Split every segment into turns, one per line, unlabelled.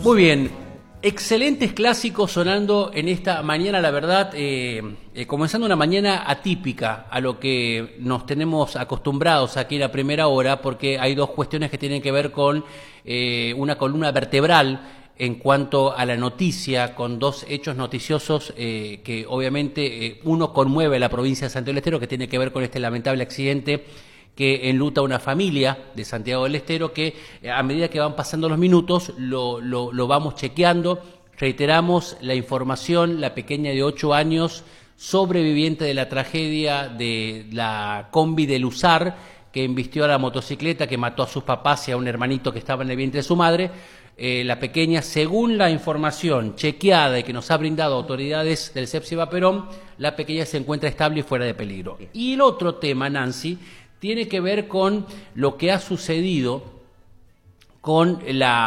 Muy bien, excelentes clásicos sonando en esta mañana, la verdad, comenzando una mañana atípica a lo que nos tenemos acostumbrados aquí en la primera hora, porque hay dos cuestiones que tienen que ver con una columna vertebral en cuanto a la noticia, con dos hechos noticiosos que obviamente uno conmueve a la provincia de Santiago del Estero, que tiene que ver con este lamentable accidente que enluta a una familia de Santiago del Estero, que a medida que van pasando los minutos lo vamos chequeando. Reiteramos la información: la pequeña de 8 años, sobreviviente de la tragedia de la combi de Luzar, que embistió a la motocicleta, que mató a sus papás y a un hermanito que estaba en el vientre de su madre. La pequeña, según la información chequeada y que nos ha brindado autoridades del CEPSIBA Perón, la pequeña se encuentra estable y fuera de peligro. Y el otro tema, Nancy, tiene que ver con lo que ha sucedido con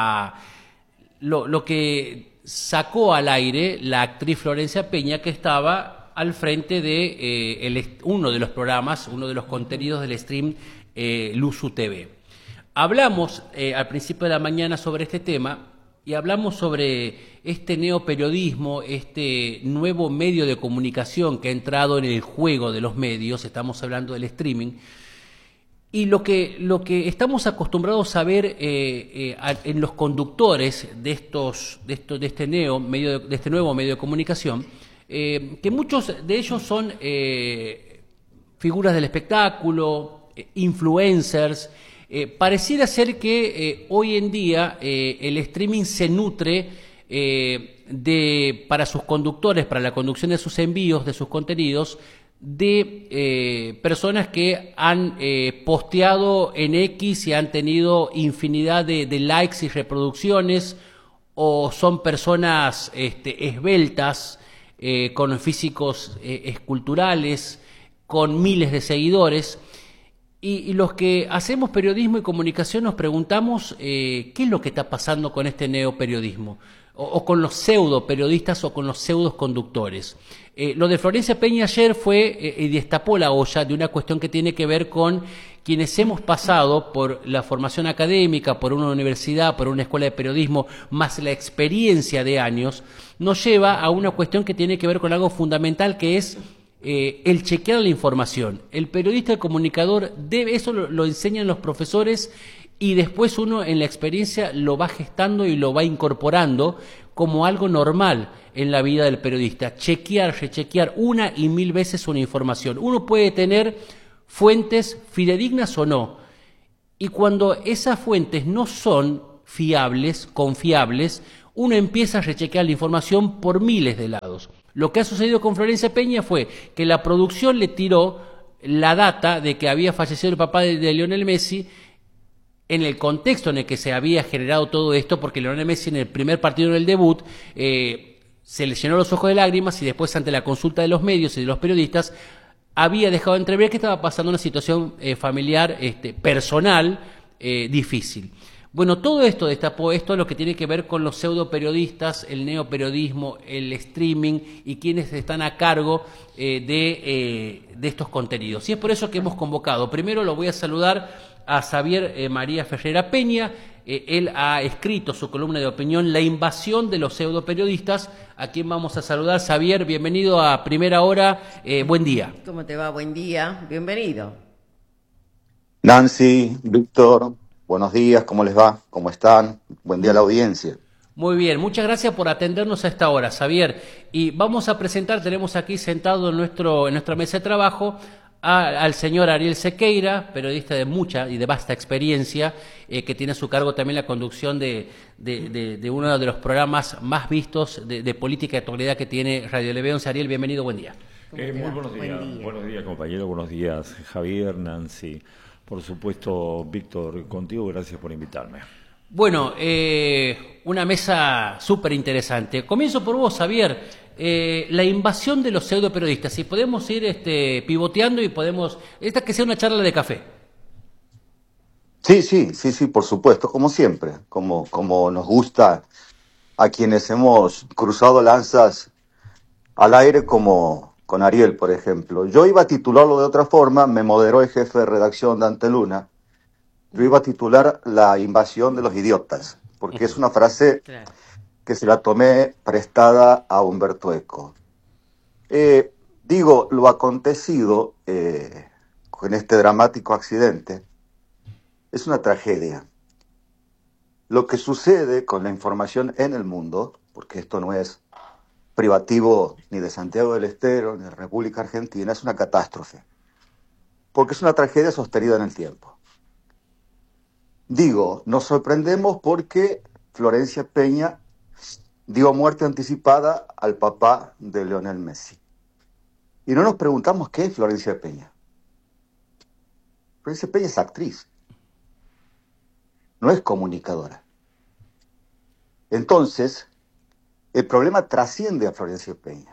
lo que sacó al aire la actriz Florencia Peña, que estaba al frente de uno de los programas, uno de los contenidos del stream Luzu TV. Hablamos al principio de la mañana sobre este tema y hablamos sobre este neoperiodismo, este nuevo medio de comunicación que ha entrado en el juego de los medios. Estamos hablando del streaming. Y lo que estamos acostumbrados a ver en los conductores de este nuevo medio de comunicación, que muchos de ellos son figuras del espectáculo, influencers. Pareciera ser que hoy en día el streaming se nutre para sus conductores, para la conducción de sus envíos, de sus contenidos, de personas que han posteado en X y han tenido infinidad de likes y reproducciones, o son personas esbeltas, con físicos esculturales, con miles de seguidores. Y los que hacemos periodismo y comunicación nos preguntamos qué es lo que está pasando con este neoperiodismo, o con los pseudo periodistas o con los pseudos conductores. Lo de Florencia Peña ayer fue y destapó la olla de una cuestión que tiene que ver con quienes hemos pasado por la formación académica, por una universidad, por una escuela de periodismo, más la experiencia de años, nos lleva a una cuestión que tiene que ver con algo fundamental, que es el chequear la información. El periodista, el comunicador, eso lo enseñan los profesores, y después uno en la experiencia lo va gestando y lo va incorporando como algo normal en la vida del periodista. Chequear, rechequear una y mil veces una información. Uno puede tener fuentes fidedignas o no, y cuando esas fuentes no son fiables, confiables, uno empieza a rechequear la información por miles de lados. Lo que ha sucedido con Florencia Peña fue que la producción le tiró la data de que había fallecido el papá de Lionel Messi, en el contexto en el que se había generado todo esto, porque Lionel Messi en el primer partido, en el debut, se le llenó los ojos de lágrimas, y después, ante la consulta de los medios y de los periodistas, había dejado de entrever que estaba pasando una situación familiar, personal, difícil. Bueno, todo esto destapó lo que tiene que ver con los pseudo periodistas, el neoperiodismo, el streaming y quienes están a cargo de estos contenidos. Y es por eso que hemos convocado. Primero lo voy a saludar a Xavier María Ferreira Peña. Él ha escrito su columna de opinión, La invasión de los pseudo periodistas, a quien vamos a saludar. Xavier, bienvenido a Primera Hora. Buen día.
¿Cómo te va? Buen día. Bienvenido.
Nancy, Víctor, buenos días, ¿cómo les va? ¿Cómo están? Buen día a la audiencia.
Muy bien, muchas gracias por atendernos a esta hora, Xavier. Y vamos a presentar, tenemos aquí sentado en nuestra mesa de trabajo al señor Ariel Sequeira, periodista de mucha y de vasta experiencia, que tiene a su cargo también la conducción de uno de los programas más vistos de política y actualidad que tiene Radio LB11. Ariel, bienvenido, buen día.
Muy buenos días. Buenos días, compañero, buenos días, Javier, Nancy. Por supuesto, Víctor, contigo, gracias por invitarme.
Bueno, una mesa súper interesante. Comienzo por vos, Xavier. La invasión de los pseudo periodistas. Si podemos ir pivoteando y podemos... Esta que sea una charla de café.
Sí, por supuesto, como siempre. Como nos gusta a quienes hemos cruzado lanzas al aire, como con Ariel, por ejemplo. Yo iba a titularlo de otra forma, me moderó el jefe de redacción, Dante Luna. Yo iba a titular La invasión de los idiotas. porque es una frase que se la tomé prestada a Humberto Eco. Digo, lo acontecido con este dramático accidente es una tragedia. Lo que sucede con la información en el mundo, porque esto no es privativo ni de Santiago del Estero ni de República Argentina, es una catástrofe, porque es una tragedia sostenida en el tiempo. Digo, nos sorprendemos porque Florencia Peña dio muerte anticipada al papá de Lionel Messi. Y no nos preguntamos qué es Florencia Peña. Florencia Peña es actriz, no es comunicadora. Entonces, el problema trasciende a Florencia Peña.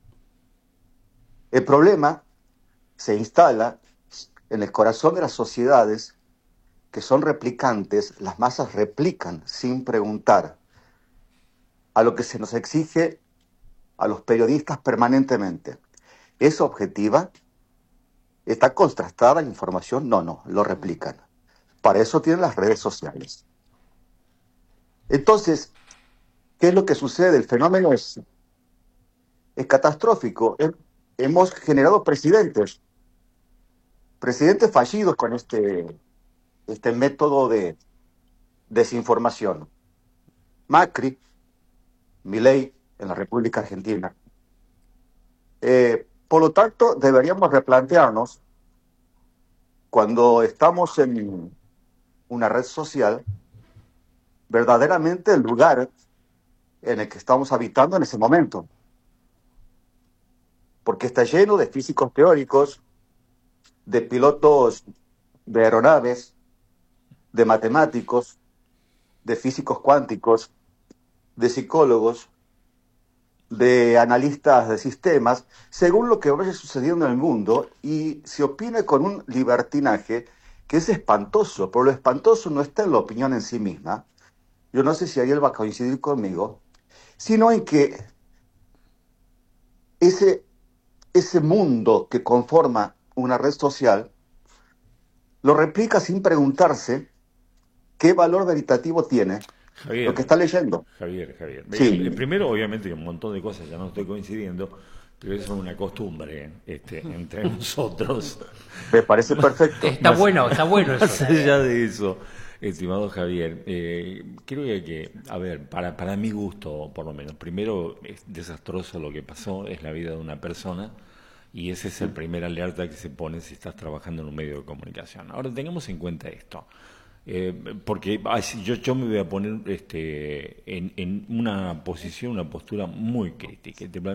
El problema se instala en el corazón de las sociedades que son replicantes. Las masas replican sin preguntar a lo que se nos exige a los periodistas permanentemente. ¿Es objetiva? ¿Está contrastada la información? No, lo replican. Para eso tienen las redes sociales. Entonces, ¿qué es lo que sucede? El fenómeno es catastrófico. Hemos generado presidentes fallidos con este método de desinformación. Macri, Milei en la República Argentina. Por lo tanto, deberíamos replantearnos, cuando estamos en una red social, verdaderamente el lugar en el que estamos habitando en ese momento. Porque está lleno de físicos teóricos, de pilotos de aeronaves, de matemáticos, de físicos cuánticos, de psicólogos, de analistas de sistemas, según lo que vaya sucediendo en el mundo, y se opina con un libertinaje que es espantoso, pero lo espantoso no está en la opinión en sí misma, yo no sé si Ariel va a coincidir conmigo, sino en que ese mundo que conforma una red social lo replica sin preguntarse qué valor veritativo tiene
Javier,
lo que está leyendo.
Javier.
Sí.
Primero, obviamente, un montón de cosas ya no estoy coincidiendo, pero eso es una costumbre entre nosotros.
Me parece perfecto.
Está bueno eso.
Más allá de eso, estimado Javier, creo que, a ver, para mi gusto, por lo menos, primero es desastroso lo que pasó, es la vida de una persona, y ese es el primer alerta que se pone si estás trabajando en un medio de comunicación. Ahora, tengamos en cuenta esto. Porque yo me voy a poner en una postura muy crítica.